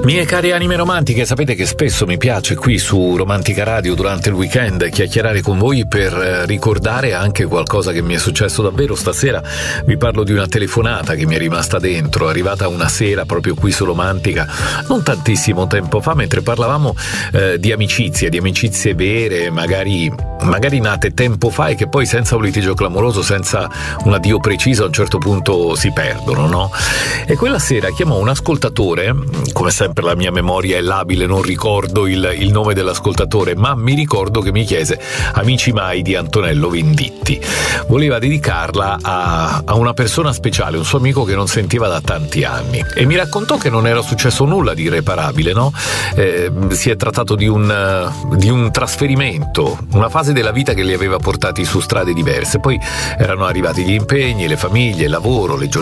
Mie care anime romantiche, sapete che spesso mi piace qui su Romantica Radio durante il weekend chiacchierare con voi per ricordare anche qualcosa che mi è successo davvero. Stasera vi parlo di una telefonata che mi è rimasta dentro, arrivata una sera proprio qui su Romantica, non tantissimo tempo fa, mentre parlavamo di amicizie vere, magari nate tempo fa e che poi senza un litigio clamoroso, senza un addio preciso a un certo punto si perdono, no? E quella sera chiamò un ascoltatore, come sempre la mia memoria è labile, non ricordo il nome dell'ascoltatore, ma mi ricordo che mi chiese Amici mai di Antonello Venditti. Voleva dedicarla a una persona speciale, un suo amico che non sentiva da tanti anni, e mi raccontò che non era successo nulla di irreparabile, no? Si è trattato di un trasferimento, una fase della vita che li aveva portati su strade diverse, poi erano arrivati gli impegni, le famiglie, il lavoro, le giornate